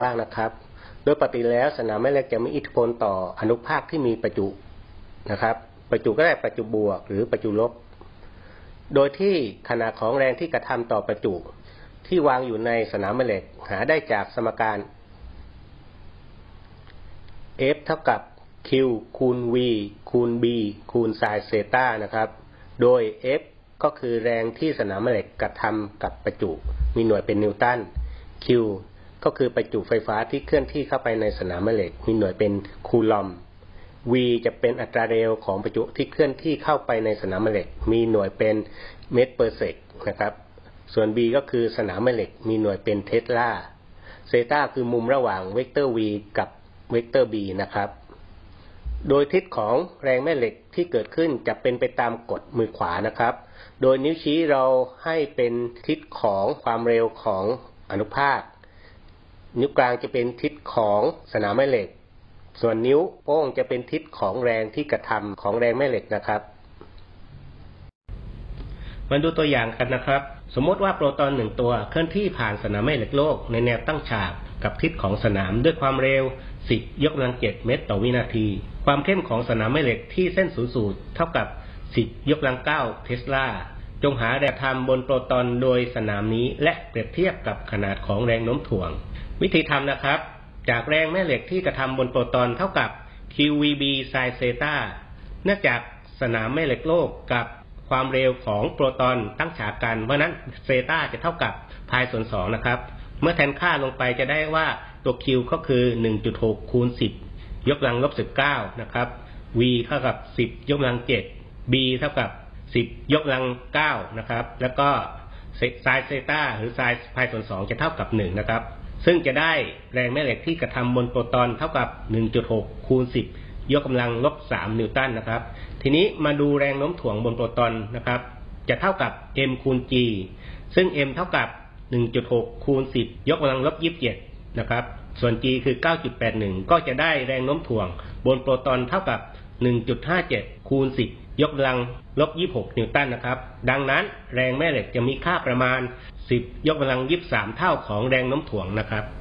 บ้างนะครับโดยปกติแล้วสนามแม่เหล็กจะมีอิทธิพลต่ออนุภาคที่มีประจุนะครับประจุก็ได้ประจุบวกหรือประจุลบโดยที่ขนาดของแรงที่กระทำต่อประจุที่วางอยู่ในสนามแม่เหล็กหาได้จากสมการ F เท่ากับ Q คูณ V คูณ B คูณไซน์เซต้านะครับโดย F ก็คือแรงที่สนามแม่เหล็กกระทำกับประจุมีหน่วยเป็นนิวตัน Q ก็คือประจุไฟฟ้าที่เคลื่อนที่เข้าไปในสนามแม่เหล็กมีหน่วยเป็นคูลอม V จะเป็นอัตราเร็วของประจุที่เคลื่อนที่เข้าไปในสนามแม่เหล็กมีหน่วยเป็นเมตรเปอร์เซกนะครับส่วน B ก็คือสนามแม่เหล็กมีหน่วยเป็นเทสลาเซต้าคือมุมระหว่างเวกเตอร์ V กับเวกเตอร์ B นะครับโดยทิศของแรงแม่เหล็กที่เกิดขึ้นจะเป็นไปตามกฎมือขวานะครับโดยนิ้วชี้เราให้เป็นทิศของความเร็วของอนุภาคนิ้วกลางจะเป็นทิศของสนามแม่เหล็กส่วนนิ้วโป้งจะเป็นทิศของแรงที่กระทำของแรงแม่เหล็กนะครับมาดูตัวอย่างกันนะครับสมมติว่าโปรตอน1ตัวเคลื่อนที่ผ่านสนามแม่เหล็กโลกในแนวตั้งฉากกับทิศของสนามด้วยความเร็ว10 ยกกำลัง 7 เมตรต่อวินาทีความเข้มของสนามแม่เหล็กที่เส้นศูนย์สูตรเท่ากับ10 ยกกำลัง 9 เทสลาจงหาแรงกระทำบนโปรตอนโดยสนามนี้และเปรียบเทียบกับขนาดของแรงโน้มถ่วงวิธีทำนะครับจากแรงแม่เหล็กที่กระทำบนโปรตอนเท่ากับ QVB ไซน์เซต้าเนื่องจากสนามแม่เหล็กโลกกับความเร็วของโปรตอนตั้งฉากกันเพราะนั้นเซต้าจะเท่ากับพายส่วน2นะครับเมื่อแทนค่าลงไปจะได้ว่าตัว Q ก็คือ 1.6 คูณ 10 ยกกำลังลบ 19นะครับ V เท่ากับ 10 ยกกำลัง 7 B เท่ากับ 10 ยกกำลัง 9นะครับแล้วก็ไซน์เซต้าหรือไซน์พายส่วน2จะเท่ากับ1นะครับซึ่งจะได้แรงแม่เหล็กที่กระทำบนโปรตอนเท่ากับ 1.6 คูณ 10 ยกกำลังลบ 3 นิวตันนะครับทีนี้มาดูแรงโน้มถ่วงบนโปรตอนนะครับจะเท่ากับ M คูณ G ซึ่ง M เท่ากับ 1.6 คูณ 10 ยกกำลังลบ 27นะครับส่วน G คือ 9.81 ก็จะได้แรงโน้มถ่วงบนโปรตอนเท่ากับ 1.57 คูณ 10 ยกกำลังลบ 26 นิวตันนะครับดังนั้นแรงแม่เหล็กจะมีค่าประมาณ 10 ยกกำลัง 23 เท่าของแรงโน้มถ่วงนะครับ